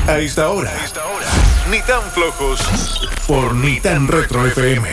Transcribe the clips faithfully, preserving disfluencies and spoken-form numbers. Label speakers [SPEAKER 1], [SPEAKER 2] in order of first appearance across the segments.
[SPEAKER 1] A esta hora, ni tan flojos por Ni tan Retro F M.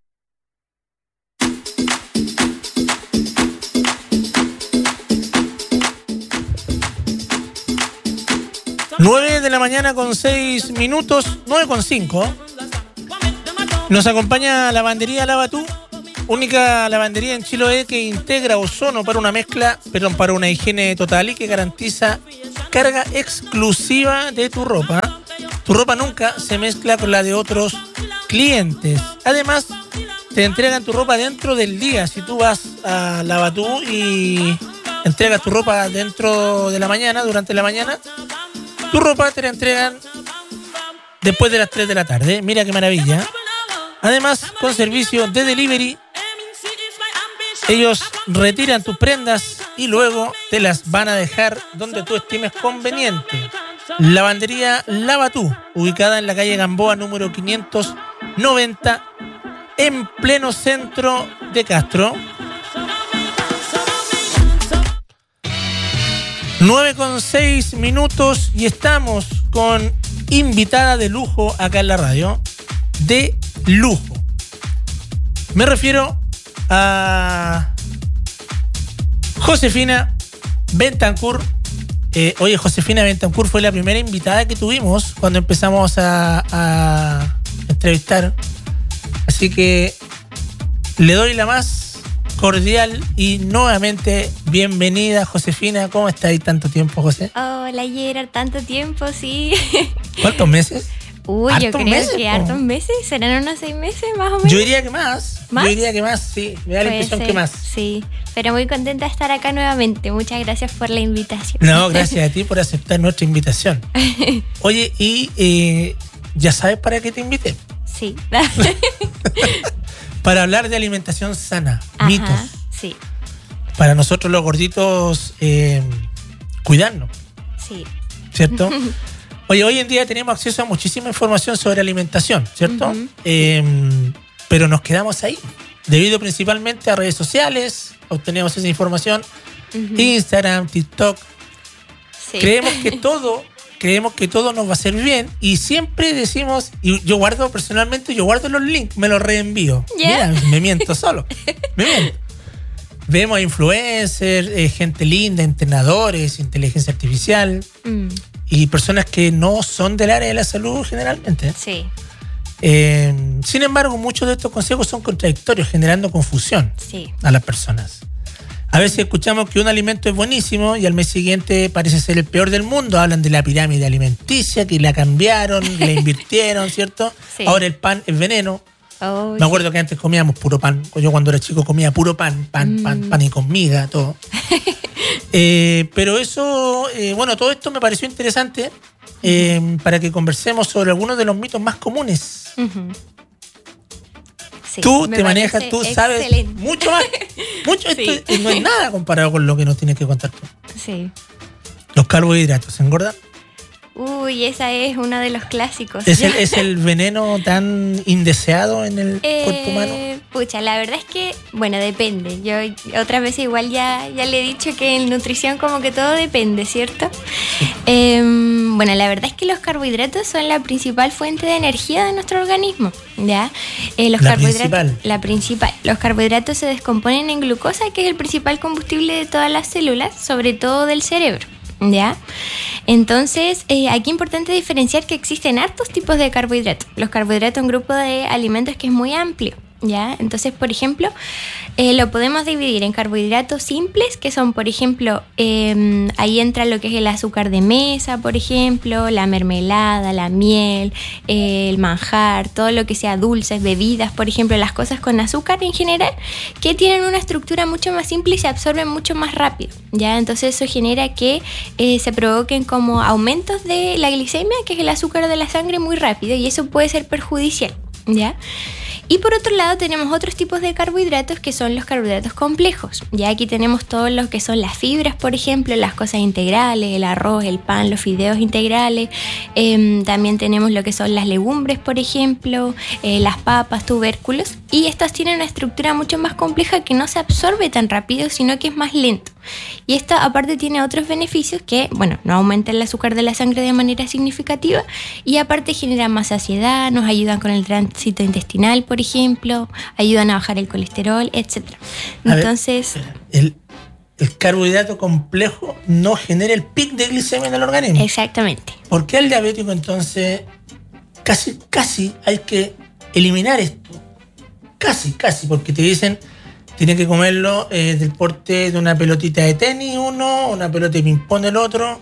[SPEAKER 2] nueve de la mañana con seis minutos, nueve con cinco. Nos acompaña Lavandería Lavatú, única lavandería en Chiloé que integra ozono para una mezcla, perdón, para una higiene total y que garantiza carga exclusiva de tu ropa. Tu ropa nunca se mezcla con la de otros clientes. Además, te entregan tu ropa dentro del día. Si tú vas a Lavatú y entregas tu ropa dentro de la mañana, durante la mañana, tu ropa te la entregan después de las tres de la tarde. Mira qué maravilla. Además, con servicio de delivery, ellos retiran tus prendas y luego te las van a dejar donde tú estimes conveniente. Lavandería Lavatú, ubicada en la calle Gamboa número quinientos noventa, en pleno centro de Castro. nueve con seis minutos y estamos con invitada de lujo acá en la radio. De lujo. Me refiero a Josefina Bentancur. Eh, oye, Josefina Bentancur fue la primera invitada que tuvimos cuando empezamos a, a entrevistar. Así que le doy la más cordial y nuevamente bienvenida, Josefina. ¿Cómo estás? ¿Tanto tiempo, José?
[SPEAKER 3] Hola, Gerard. Tanto tiempo, sí.
[SPEAKER 2] ¿Cuántos meses?
[SPEAKER 3] Uy, yo creo meses, que hartos meses. ¿Serán unos seis meses más o menos?
[SPEAKER 2] Yo diría que más. ¿Más? Yo diría que más, sí. Me da la impresión ser, que más.
[SPEAKER 3] Sí, pero muy contenta de estar acá nuevamente. Muchas gracias por la invitación.
[SPEAKER 2] No, gracias a ti por aceptar nuestra invitación. Oye, y eh, ¿ya sabes para qué te invité?
[SPEAKER 3] Sí.
[SPEAKER 2] Para hablar de alimentación sana,
[SPEAKER 3] Ajá,
[SPEAKER 2] mitos.
[SPEAKER 3] Sí.
[SPEAKER 2] Para nosotros los gorditos, eh, cuidarnos.
[SPEAKER 3] Sí.
[SPEAKER 2] ¿Cierto? Oye, hoy en día tenemos acceso a muchísima información sobre alimentación, ¿cierto? Uh-huh. Eh, pero nos quedamos ahí, debido principalmente a redes sociales, obtenemos esa información, uh-huh. Instagram, TikTok. Sí. Creemos que todo, creemos que todo nos va a hacer bien y siempre decimos, y yo guardo personalmente, yo guardo los links, me los reenvío. Yeah. Mira, me miento solo, me miento. Vemos influencers, eh, gente linda, entrenadores, inteligencia artificial. Mm. Y personas que no son del área de la salud generalmente.
[SPEAKER 3] Sí.
[SPEAKER 2] Eh, sin embargo, muchos de estos consejos son contradictorios, generando confusión
[SPEAKER 3] sí.
[SPEAKER 2] a las personas. A veces escuchamos que un alimento es buenísimo y al mes siguiente parece ser el peor del mundo. Hablan de la pirámide alimenticia, que la cambiaron, la invirtieron, ¿cierto? Sí. Ahora el pan es veneno. Oh, Me acuerdo sí. que antes comíamos puro pan. Yo cuando era chico comía puro pan, pan, mm. pan, pan y con miga, todo. eh, pero eso, eh, bueno, todo esto me pareció interesante eh, uh-huh. para que conversemos sobre algunos de los mitos más comunes. Uh-huh. Sí, tú te manejas, tú sabes excelente. mucho más. Mucho, sí. Esto no es nada comparado con lo que nos tienes que contar tú.
[SPEAKER 3] Sí.
[SPEAKER 2] Los carbohidratos, ¿engordan?
[SPEAKER 3] Uy, esa es uno de los clásicos.
[SPEAKER 2] ¿Es el, ¿Es el veneno tan indeseado en el eh, cuerpo humano?
[SPEAKER 3] Pucha, la verdad es que, bueno, depende. Yo otras veces igual ya, ya le he dicho que en nutrición como que todo depende, ¿cierto? Sí. Eh, bueno, la verdad es que los carbohidratos son la principal fuente de energía de nuestro organismo, ¿ya? Eh, los
[SPEAKER 2] la
[SPEAKER 3] carbohidratos,
[SPEAKER 2] principal.
[SPEAKER 3] La principal. Los carbohidratos se descomponen en glucosa, que es el principal combustible de todas las células, sobre todo del cerebro. ¿Ya? Entonces, eh, aquí es importante diferenciar que existen hartos tipos de carbohidratos. Los carbohidratos es un grupo de alimentos que es muy amplio, ¿ya? Entonces, por ejemplo, eh, lo podemos dividir en carbohidratos simples, que son, por ejemplo, eh, ahí entra lo que es el azúcar de mesa, por ejemplo, la mermelada, la miel, eh, el manjar, todo lo que sea dulces, bebidas, por ejemplo, las cosas con azúcar en general, que tienen una estructura mucho más simple y se absorben mucho más rápido, ¿ya? Entonces eso genera que eh, se provoquen como aumentos de la glicemia, que es el azúcar de la sangre, muy rápido, y eso puede ser perjudicial, ¿ya? Y por otro lado tenemos otros tipos de carbohidratos que son los carbohidratos complejos. Ya aquí tenemos todos los que son las fibras, por ejemplo, las cosas integrales, el arroz, el pan, los fideos integrales. Eh, también tenemos lo que son las legumbres, por ejemplo, eh, las papas, tubérculos. y estos tienen una estructura mucho más compleja que no se absorbe tan rápido, sino que es más lento. Y esto aparte tiene otros beneficios que, bueno, no aumenta el azúcar de la sangre de manera significativa y aparte generan más saciedad, nos ayudan con el tránsito intestinal, por ejemplo, ayudan a bajar el colesterol, etcétera. Entonces,
[SPEAKER 2] ver, el, el carbohidrato complejo no genera el pic de glicemia en el organismo.
[SPEAKER 3] Exactamente.
[SPEAKER 2] ¿Por qué al diabético entonces casi, casi hay que eliminar esto? Casi, casi, porque te dicen tiene que comerlo eh, del porte de una pelotita de tenis uno, una pelota de ping-pong el otro,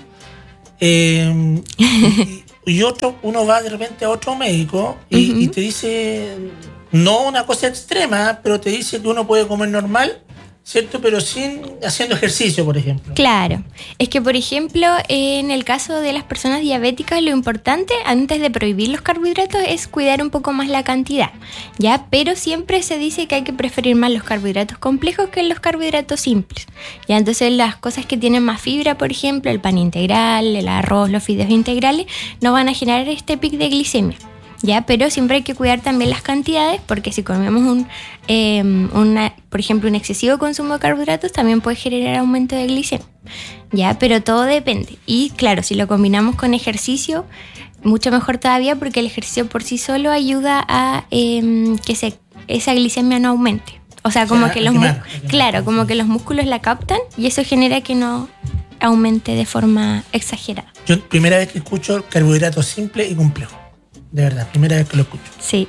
[SPEAKER 2] eh, y, y otro, uno va de repente a otro médico y, uh-huh. y te dice, no una cosa extrema, pero te dice que uno puede comer normal, ¿cierto? Pero sin haciendo ejercicio, por ejemplo.
[SPEAKER 3] Claro. Es que, por ejemplo, en el caso de las personas diabéticas, lo importante antes de prohibir los carbohidratos es cuidar un poco más la cantidad, ¿ya? Pero siempre se dice que hay que preferir más los carbohidratos complejos que los carbohidratos simples, ¿ya? Entonces, las cosas que tienen más fibra, por ejemplo, el pan integral, el arroz, los fideos integrales, no van a generar este pic de glicemia. Ya, pero siempre hay que cuidar también las cantidades, porque si comemos un, eh, una, por ejemplo, un excesivo consumo de carbohidratos también puede generar aumento de glicemia. Ya, pero todo depende. Y claro, si lo combinamos con ejercicio, mucho mejor todavía, porque el ejercicio por sí solo ayuda a eh, que se, esa glicemia no aumente. O sea, como o sea, que los quemar, mus- claro, como que los músculos la captan y eso genera que no aumente de forma exagerada.
[SPEAKER 2] Yo primera vez que escucho carbohidratos simple y complejo. De verdad, primera vez que lo escucho.
[SPEAKER 3] Sí.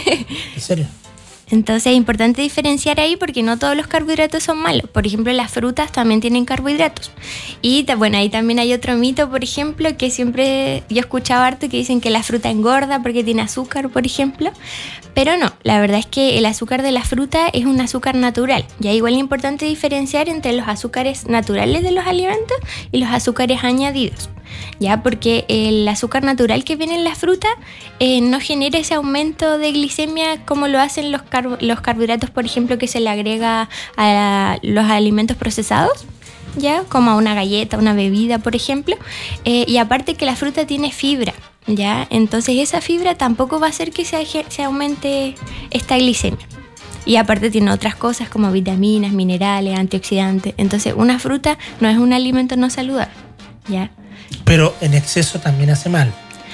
[SPEAKER 2] ¿En serio?
[SPEAKER 3] Entonces es importante diferenciar ahí porque no todos los carbohidratos son malos. Por ejemplo, las frutas también tienen carbohidratos. Y bueno, ahí también hay otro mito, por ejemplo, que siempre yo he escuchado harto que dicen que la fruta engorda porque tiene azúcar, por ejemplo. Pero no, la verdad es que el azúcar de la fruta es un azúcar natural. Y ahí igual es importante diferenciar entre los azúcares naturales de los alimentos y los azúcares añadidos. Ya, porque el azúcar natural que viene en la fruta eh, no genera ese aumento de glicemia como lo hacen los, carbo- los carbohidratos, por ejemplo, que se le agrega a los alimentos procesados, ya, como a una galleta, una bebida, por ejemplo. Eh, y aparte que la fruta tiene fibra, ya, entonces esa fibra tampoco va a hacer que se, se aumente esta glicemia. Y aparte tiene otras cosas como vitaminas, minerales, antioxidantes. Entonces una fruta no es un alimento no saludable, ya.
[SPEAKER 2] Pero en exceso también hace mal.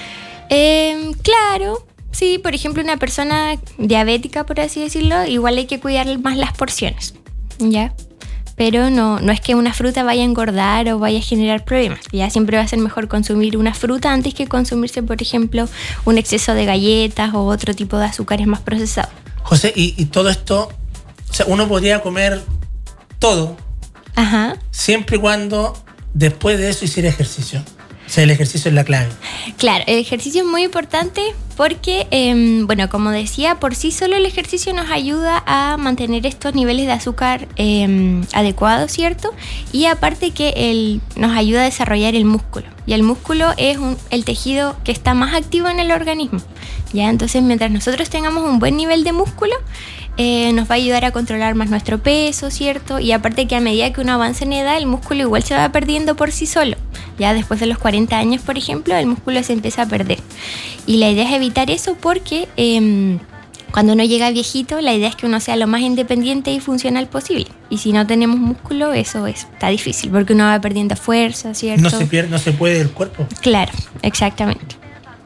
[SPEAKER 3] Eh, claro, sí, por ejemplo, una persona diabética, por así decirlo, igual hay que cuidar más las porciones, ¿ya? Pero no, no es que una fruta vaya a engordar o vaya a generar problemas. Ya siempre va a ser mejor consumir una fruta antes que consumirse, por ejemplo, un exceso de galletas o otro tipo de azúcares más procesados.
[SPEAKER 2] José, y, y todo esto, o sea, uno podría comer todo,
[SPEAKER 3] ajá,
[SPEAKER 2] siempre y cuando después de eso hiciera ejercicio. O sea, el ejercicio es la clave.
[SPEAKER 3] Claro, el ejercicio es muy importante porque, eh, bueno, como decía, por sí solo el ejercicio nos ayuda a mantener estos niveles de azúcar eh, adecuados, ¿cierto? Y aparte que el, nos ayuda a desarrollar el músculo. Y el músculo es un, el tejido que está más activo en el organismo, ¿ya? Entonces, mientras nosotros tengamos un buen nivel de músculo, Eh, nos va a ayudar a controlar más nuestro peso, ¿cierto? Y aparte que a medida que uno avanza en edad, el músculo igual se va perdiendo por sí solo. Ya después de los cuarenta años, por ejemplo, el músculo se empieza a perder. Y la idea es evitar eso porque eh, cuando uno llega viejito, la idea es que uno sea lo más independiente y funcional posible. Y si no tenemos músculo, eso es, está difícil porque uno va perdiendo fuerza, ¿cierto?
[SPEAKER 2] No se pierde, no se puede del cuerpo.
[SPEAKER 3] Claro, exactamente.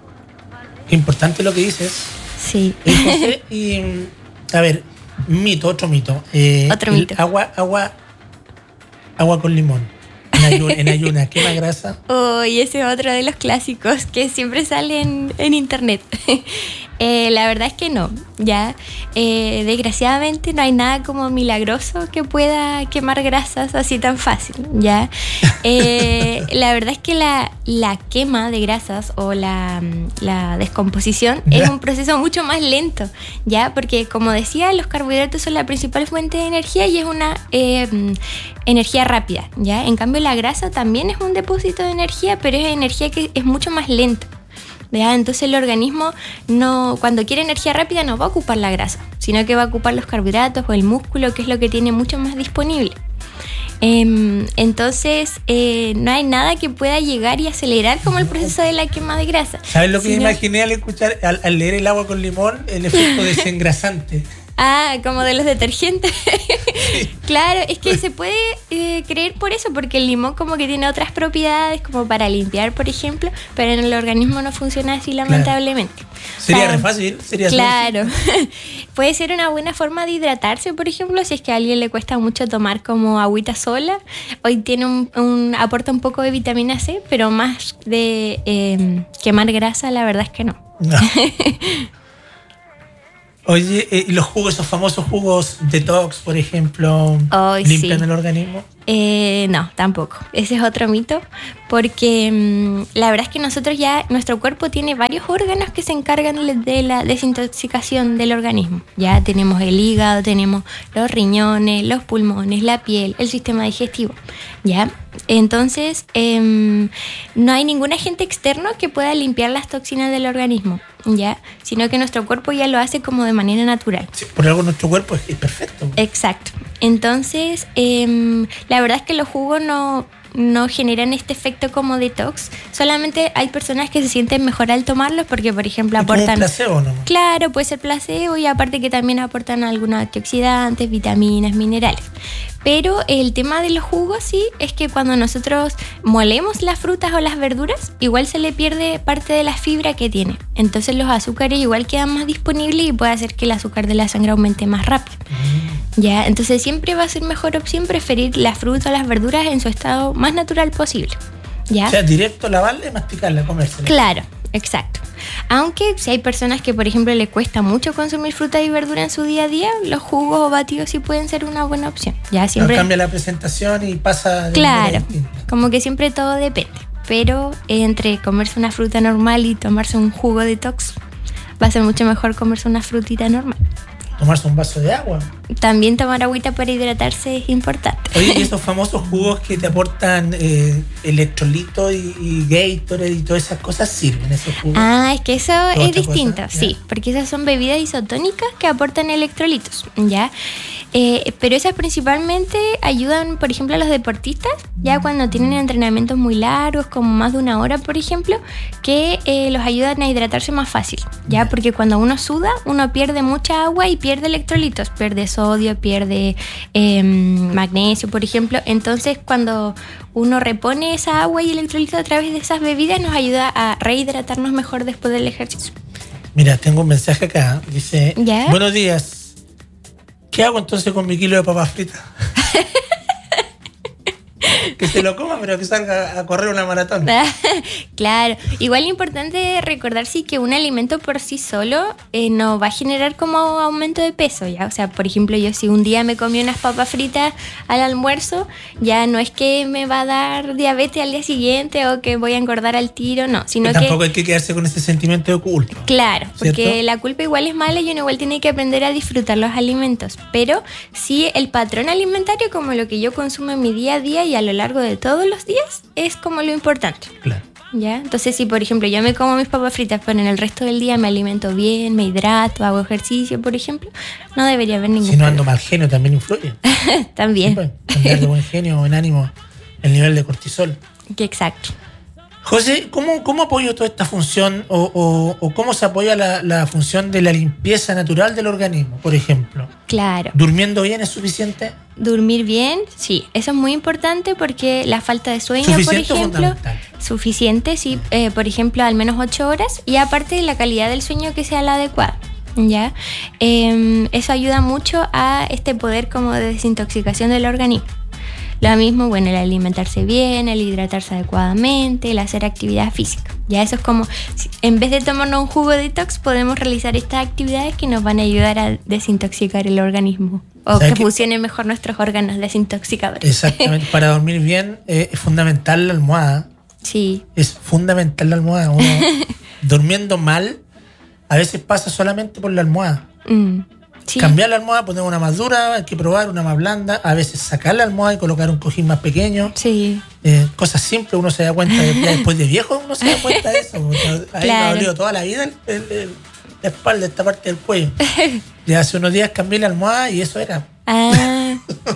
[SPEAKER 2] Importante lo que dices.
[SPEAKER 3] Sí.
[SPEAKER 2] Y, José, y a ver, mito, otro mito. Eh,
[SPEAKER 3] otro mito.
[SPEAKER 2] Agua, agua, agua con limón. En, ayu- en ayunas, ¿quema grasa?
[SPEAKER 3] Oh, y ese es otro de los clásicos que siempre salen en internet. eh, la verdad es que no, ya. Eh, desgraciadamente no hay nada como milagroso que pueda quemar grasas así tan fácil, ya. Eh, la verdad es que la, la quema de grasas o la, la descomposición
[SPEAKER 2] ¿Ya?
[SPEAKER 3] es un proceso mucho más lento, ya, porque como decía, los carbohidratos son la principal fuente de energía y es una eh, energía rápida, ya. En cambio la grasa también es un depósito de energía, pero es energía que es mucho más lenta. ¿Ya? Entonces el organismo no, cuando quiere energía rápida no va a ocupar la grasa, sino que va a ocupar los carbohidratos o el músculo, que es lo que tiene mucho más disponible. Eh, entonces eh, no hay nada que pueda llegar y acelerar como el proceso de la quema de grasa.
[SPEAKER 2] ¿Sabes lo que
[SPEAKER 3] sino...
[SPEAKER 2] me imaginé al escuchar, al, al leer el agua con limón? El efecto desengrasante.
[SPEAKER 3] Ah, como de los detergentes. Sí. Claro, es que se puede eh, creer por eso, porque el limón como que tiene otras propiedades, como para limpiar, por ejemplo, pero en el organismo no funciona así, lamentablemente.
[SPEAKER 2] Claro. Sería o sea, re fácil. Sería
[SPEAKER 3] claro. Puede ser una buena forma de hidratarse, por ejemplo, si es que a alguien le cuesta mucho tomar como agüita sola. Hoy tiene un, un aporta un poco de vitamina C, pero más de eh, quemar grasa, la verdad es que no. No.
[SPEAKER 2] Oye, eh, ¿y los jugos, esos famosos jugos detox, por ejemplo, oh, limpian sí. el organismo?
[SPEAKER 3] Eh, no, tampoco. Ese es otro mito, porque mmm, la verdad es que nosotros ya, nuestro cuerpo tiene varios órganos que se encargan de la desintoxicación del organismo. Ya tenemos el hígado, tenemos los riñones, los pulmones, la piel, el sistema digestivo. Ya, entonces eh, no hay ningún agente externo que pueda limpiar las toxinas del organismo, ya, sino que nuestro cuerpo ya lo hace como de manera natural.
[SPEAKER 2] Sí, por algo nuestro cuerpo es perfecto.
[SPEAKER 3] Exacto. Entonces, eh, la verdad es que los jugos no, no generan este efecto como detox. Solamente hay personas que se sienten mejor al tomarlos porque, por ejemplo, aportan...
[SPEAKER 2] ¿Es como placebo, no?
[SPEAKER 3] Claro, puede ser placebo y aparte que también aportan algunos antioxidantes, vitaminas, minerales. Pero el tema de los jugos sí es que cuando nosotros molemos las frutas o las verduras, igual se le pierde parte de la fibra que tiene. Entonces los azúcares igual quedan más disponibles y puede hacer que el azúcar de la sangre aumente más rápido. Mm. Ya, entonces siempre va a ser mejor opción preferir la fruta o las verduras en su estado más natural posible. ¿Ya?
[SPEAKER 2] O sea, directo lavarla y masticarla, comérsela.
[SPEAKER 3] Claro, exacto. Aunque si hay personas que, por ejemplo, les cuesta mucho consumir fruta y verdura en su día a día, los jugos o batidos sí pueden ser una buena opción. Ya siempre
[SPEAKER 2] no cambia la presentación y pasa de
[SPEAKER 3] claro, como que siempre todo depende. Pero entre comerse una fruta normal y tomarse un jugo detox, va a ser mucho mejor comerse una frutita normal.
[SPEAKER 2] Tomarse un vaso de agua.
[SPEAKER 3] También tomar agüita para hidratarse es importante.
[SPEAKER 2] Oye, y esos famosos jugos que te aportan eh, electrolitos y, y Gatorade y todas esas cosas, ¿sirven esos jugos?
[SPEAKER 3] Ah, es que eso es distinto, cosa? Sí, porque esas son bebidas isotónicas que aportan electrolitos, ¿ya? Eh, pero esas principalmente ayudan, por ejemplo, a los deportistas, ya cuando tienen entrenamientos muy largos, como más de una hora, por ejemplo, que eh, los ayudan a hidratarse más fácil, ya, porque cuando uno suda, uno pierde mucha agua y pierde electrolitos, pierde sodio, pierde eh, magnesio, por ejemplo. Entonces, cuando uno repone esa agua y electrolitos a través de esas bebidas, nos ayuda a rehidratarnos mejor después del ejercicio.
[SPEAKER 2] Mira, tengo un mensaje acá, dice,
[SPEAKER 3] ¿ya?
[SPEAKER 2] Buenos días. ¿Qué hago entonces con mi kilo de papas fritas? Que se lo coma, pero que salga a correr una maratón.
[SPEAKER 3] Claro, igual es importante recordar sí que un alimento por sí solo eh, no va a generar como aumento de peso, ya. O sea, por ejemplo, yo si un día me comí unas papas fritas al almuerzo, ya no es que me va a dar diabetes al día siguiente o que voy a engordar al tiro, no, sino
[SPEAKER 2] pero tampoco
[SPEAKER 3] que
[SPEAKER 2] hay que quedarse con ese sentimiento de culpa.
[SPEAKER 3] Claro, porque
[SPEAKER 2] ¿cierto?
[SPEAKER 3] La culpa igual es mala y uno igual tiene que aprender a disfrutar los alimentos, pero sí el patrón alimentario como lo que yo consumo en mi día a día y a lo largo de todos los días es como lo importante.
[SPEAKER 2] Claro.
[SPEAKER 3] ¿Ya? Entonces, si por ejemplo yo me como mis papas fritas, pero en el resto del día me alimento bien, me hidrato, hago ejercicio, por ejemplo, no debería haber ningún
[SPEAKER 2] Si no ando mal genio, también influye.
[SPEAKER 3] También.
[SPEAKER 2] Sí, pues, andar de buen genio o en ánimo, el nivel de cortisol.
[SPEAKER 3] Exacto.
[SPEAKER 2] José, ¿cómo, cómo apoyo toda esta función o, o, o cómo se apoya la, la función de la limpieza natural del organismo, por ejemplo?
[SPEAKER 3] Claro.
[SPEAKER 2] ¿Durmiendo bien es suficiente?
[SPEAKER 3] Dormir bien, sí, eso es muy importante porque la falta de sueño, por ejemplo, suficiente, sí, eh, por ejemplo, al menos ocho horas y aparte la calidad del sueño que sea la adecuada, ¿ya? Eh, eso ayuda mucho a este poder como de desintoxicación del organismo. Lo mismo, bueno, el alimentarse bien, el hidratarse adecuadamente, el hacer actividad física. Ya eso es como, en vez de tomarnos un jugo detox, podemos realizar estas actividades que nos van a ayudar a desintoxicar el organismo. O que, que funcionen mejor nuestros órganos desintoxicadores.
[SPEAKER 2] Exactamente. Para dormir bien eh, es fundamental la almohada.
[SPEAKER 3] Sí.
[SPEAKER 2] Es fundamental la almohada. Uno, durmiendo mal, a veces pasa solamente por la almohada. Mm. Sí. Cambiar la almohada, poner una más dura, hay que probar una más blanda, a veces sacar la almohada y colocar un cojín más pequeño.
[SPEAKER 3] Sí.
[SPEAKER 2] Eh, cosas simples, uno se da cuenta, de, ya después de viejo uno se da cuenta de eso. Ahí claro. Me ha dolido toda la vida el, el, el, la espalda, esta parte del cuello. Y hace unos días cambié la almohada y eso era.
[SPEAKER 3] Ah.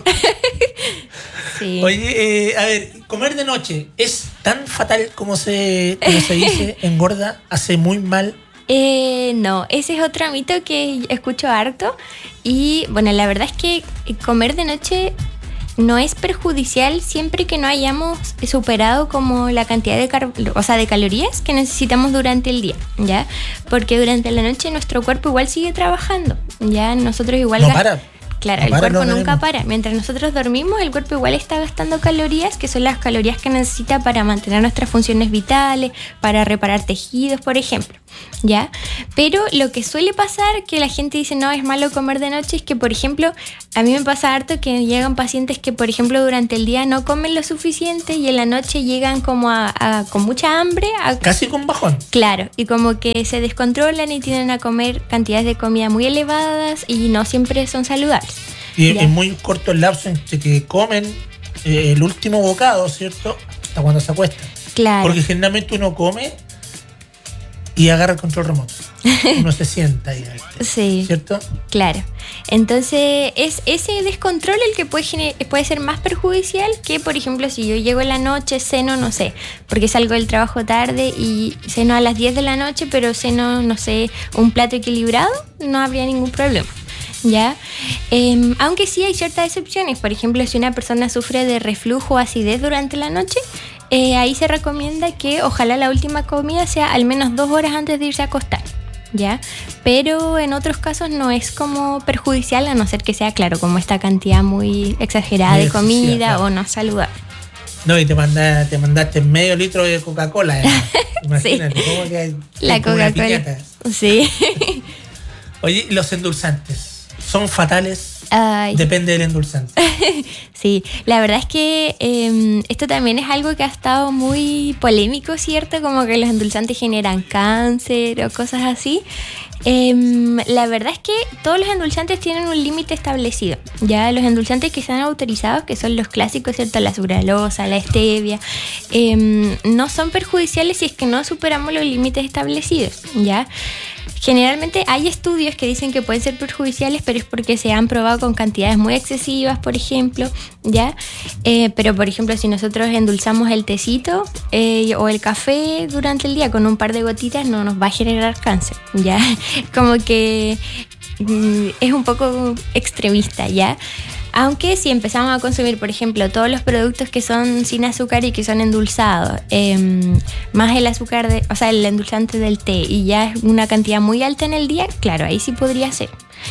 [SPEAKER 3] Sí.
[SPEAKER 2] Oye, eh, a ver, comer de noche es tan fatal como se, como se dice, engorda, hace muy mal.
[SPEAKER 3] Eh, no, ese es otro mito que escucho harto. Y bueno, la verdad es que comer de noche no es perjudicial siempre que no hayamos superado como la cantidad de, car- o sea, de calorías que necesitamos durante el día, ¿ya? Porque durante la noche nuestro cuerpo igual sigue trabajando, ¿ya? Nosotros igual...
[SPEAKER 2] No
[SPEAKER 3] gas-
[SPEAKER 2] para.
[SPEAKER 3] Claro,
[SPEAKER 2] No
[SPEAKER 3] el
[SPEAKER 2] para
[SPEAKER 3] cuerpo
[SPEAKER 2] el
[SPEAKER 3] nunca
[SPEAKER 2] organismo.
[SPEAKER 3] para. Mientras nosotros dormimos, el cuerpo igual está gastando calorías, que son las calorías que necesita para mantener nuestras funciones vitales, para reparar tejidos, por ejemplo, ¿ya? Pero lo que suele pasar, que la gente dice, no, es malo comer de noche, es que, por ejemplo, a mí me pasa harto que llegan pacientes que, por ejemplo, durante el día no comen lo suficiente y en la noche llegan como a, a- con mucha hambre, a,
[SPEAKER 2] Casi con bajón.
[SPEAKER 3] claro, y como que se descontrolan y tienden a comer cantidades de comida muy elevadas y no siempre son saludables.
[SPEAKER 2] Y
[SPEAKER 3] Ya.
[SPEAKER 2] es muy corto el lapso entre que comen eh, el último bocado, ¿cierto? Hasta cuando se acuestan.
[SPEAKER 3] Claro.
[SPEAKER 2] Porque generalmente uno come y agarra el control remoto. Uno se sienta ahí,
[SPEAKER 3] Sí,
[SPEAKER 2] ¿cierto?
[SPEAKER 3] claro. Entonces es ese descontrol el que puede, gener- puede ser más perjudicial que, por ejemplo, si yo llego en la noche, ceno, no sé, porque salgo del trabajo tarde y ceno a las diez de la noche, pero ceno, no sé, un plato equilibrado, no habría ningún problema. ¿Ya? Eh, aunque sí hay ciertas excepciones. Por ejemplo, si una persona sufre de reflujo o acidez durante la noche, eh, ahí se recomienda que ojalá la última comida sea al menos dos horas antes de irse a acostar, ¿ya? Pero en otros casos no es como perjudicial, a no ser que sea, claro, como esta cantidad muy exagerada
[SPEAKER 2] Muy
[SPEAKER 3] de
[SPEAKER 2] excesiva,
[SPEAKER 3] comida,
[SPEAKER 2] claro.
[SPEAKER 3] o no saludable.
[SPEAKER 2] No, y te, manda, te mandaste medio litro de Coca-Cola. ¿eh? Imagínate, ¿cómo que hay-
[SPEAKER 3] La
[SPEAKER 2] hay como una
[SPEAKER 3] Coca-Cola.
[SPEAKER 2] piñata?
[SPEAKER 3] Sí.
[SPEAKER 2] Oye, ¿y los endulzantes son fatales?
[SPEAKER 3] Ay.
[SPEAKER 2] Depende del endulzante.
[SPEAKER 3] Sí, la verdad es que eh, esto también es algo que ha estado muy polémico, ¿cierto? Como que los endulzantes generan cáncer o cosas así. Eh, la verdad es que todos los endulzantes tienen un límite establecido. Ya los endulzantes que están autorizados, que son los clásicos, ¿cierto? La sucralosa, la stevia, eh, no son perjudiciales si es que no superamos los límites establecidos, ¿ya? Generalmente hay estudios que dicen que pueden ser perjudiciales, pero es porque se han probado con cantidades muy excesivas, por ejemplo, ¿ya? Eh, pero, por ejemplo, si nosotros endulzamos el tecito eh, o el café durante el día con un par de gotitas, no nos va a generar cáncer, ¿ya? Como que mm, es un poco extremista, ¿ya? Aunque si empezamos a consumir, por ejemplo, todos los productos que son sin azúcar y que son endulzados, eh, más el azúcar, de, o sea, el endulzante del té, y ya es una cantidad muy alta en el día, claro, ahí sí podría ser.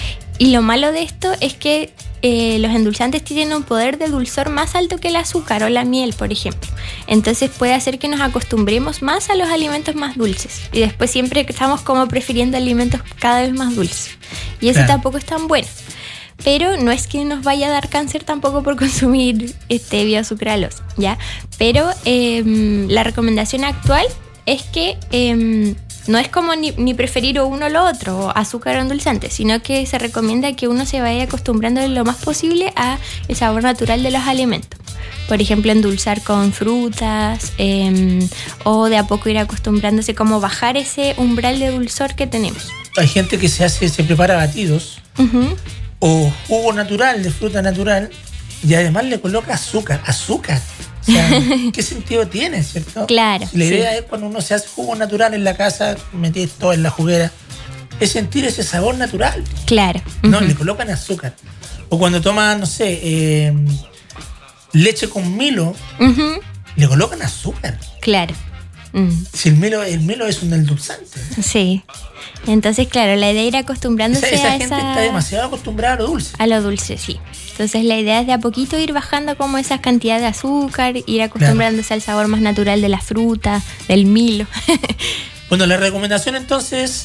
[SPEAKER 3] Y lo malo de esto es que eh, los endulzantes tienen un poder de dulzor más alto que el azúcar o la miel, por ejemplo. Entonces puede hacer que nos acostumbremos más a los alimentos más dulces. Y después siempre estamos como prefiriendo alimentos cada vez más dulces. Y eso
[SPEAKER 2] Claro.
[SPEAKER 3] tampoco es tan bueno. Pero no es que nos vaya a dar cáncer tampoco por consumir stevia o sucralosa, ¿ya? Pero eh, la recomendación actual es que eh, no es como ni, ni preferir o uno o lo otro, o azúcar o endulzante, sino que se recomienda que uno se vaya acostumbrando lo más posible a el sabor natural de los alimentos. Por ejemplo, endulzar con frutas eh, o de a poco ir acostumbrándose, como bajar ese umbral de dulzor que tenemos.
[SPEAKER 2] Hay gente que se hace, se prepara batidos
[SPEAKER 3] Uh-huh.
[SPEAKER 2] o jugo natural de fruta natural y además le coloca azúcar, azúcar. O sea, ¿qué sentido tiene, cierto?
[SPEAKER 3] Claro,
[SPEAKER 2] Si la idea
[SPEAKER 3] sí.
[SPEAKER 2] es cuando uno se hace jugo natural en la casa, metís todo en la juguera, es sentir ese sabor natural.
[SPEAKER 3] Claro.
[SPEAKER 2] No,
[SPEAKER 3] Ujú.
[SPEAKER 2] le colocan azúcar. O cuando toman, no sé, eh, leche con Milo,
[SPEAKER 3] Ujú.
[SPEAKER 2] le colocan azúcar.
[SPEAKER 3] Claro. Mm,
[SPEAKER 2] Si el Milo, el Milo es un endulzante.
[SPEAKER 3] sí. Entonces, claro, la idea es ir acostumbrándose
[SPEAKER 2] Esa, esa
[SPEAKER 3] a,
[SPEAKER 2] gente
[SPEAKER 3] esa,
[SPEAKER 2] está demasiado acostumbrada a lo dulce.
[SPEAKER 3] a lo dulce, sí. Entonces, la idea es de a poquito ir bajando como esas cantidades de azúcar, ir acostumbrándose al sabor más natural de la fruta, del Milo.
[SPEAKER 2] Bueno, la recomendación entonces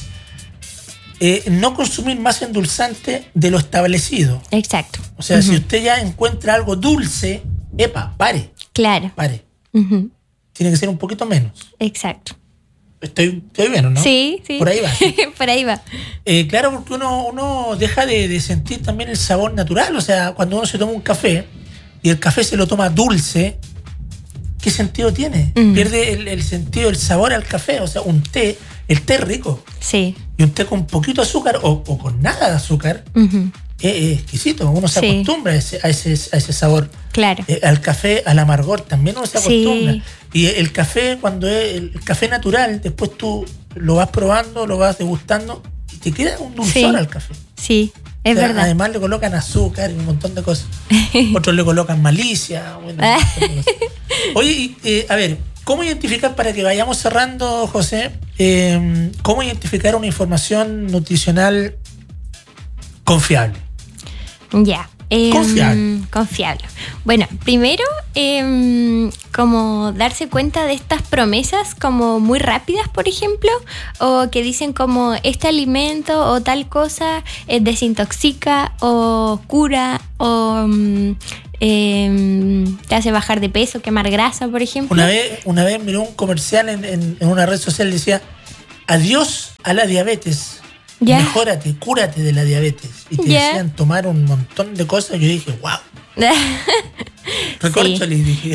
[SPEAKER 2] es eh, no consumir más endulzante de lo establecido.
[SPEAKER 3] Exacto.
[SPEAKER 2] O sea, si
[SPEAKER 3] Ujú.
[SPEAKER 2] usted ya encuentra algo dulce, epa, pare,
[SPEAKER 3] Claro.
[SPEAKER 2] pare.
[SPEAKER 3] Ujú.
[SPEAKER 2] Tiene que ser un poquito menos.
[SPEAKER 3] Exacto.
[SPEAKER 2] Estoy, estoy bien, ¿o no?
[SPEAKER 3] Sí, sí.
[SPEAKER 2] Por ahí va.
[SPEAKER 3] Por ahí va.
[SPEAKER 2] Eh, claro, porque uno, uno deja de, de sentir también el sabor natural. O sea, cuando uno se toma un café y el café se lo toma dulce, ¿qué sentido tiene?
[SPEAKER 3] Mm.
[SPEAKER 2] Pierde el, el sentido, el sabor al café. O sea, un té, el té es rico.
[SPEAKER 3] Sí.
[SPEAKER 2] Y un té con poquito azúcar o, o con nada de azúcar
[SPEAKER 3] Ujú.
[SPEAKER 2] es, es exquisito, uno se
[SPEAKER 3] Sí.
[SPEAKER 2] acostumbra a ese, a ese, a ese sabor.
[SPEAKER 3] Claro.
[SPEAKER 2] Eh, al café, al amargor, también uno se acostumbra.
[SPEAKER 3] Sí.
[SPEAKER 2] Y el café, cuando es el café natural, después tú lo vas probando, lo vas degustando y te queda un dulzor
[SPEAKER 3] Sí.
[SPEAKER 2] al café.
[SPEAKER 3] Sí, es
[SPEAKER 2] O sea,
[SPEAKER 3] verdad.
[SPEAKER 2] Además le colocan azúcar y un montón de cosas. Otros le colocan malicia. Bueno, un montón de cosas. Oye, y, eh, a ver, ¿cómo identificar, para que vayamos cerrando, José, eh, cómo identificar una información nutricional confiable?
[SPEAKER 3] Ya. em,
[SPEAKER 2] Confiable.
[SPEAKER 3] Confiable. Bueno, primero, em, como darse cuenta de estas promesas como muy rápidas, por ejemplo, o que dicen como este alimento o tal cosa eh, desintoxica o cura o mm, em, te hace bajar de peso, quemar grasa, por ejemplo.
[SPEAKER 2] Una vez, una vez miré un comercial en, en, en una red social, decía: adiós a la diabetes.
[SPEAKER 3] Ya.
[SPEAKER 2] Mejórate, cúrate de la diabetes. Y te
[SPEAKER 3] Ya.
[SPEAKER 2] decían tomar un montón de cosas. Yo dije, wow. Recórchale, y dije.